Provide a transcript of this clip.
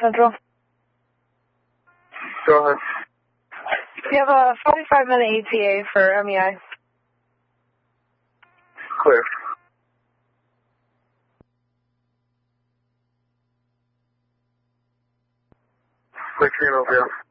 Central. Go ahead. You have a 45-minute ETA for MEI. Clear. Clear, over.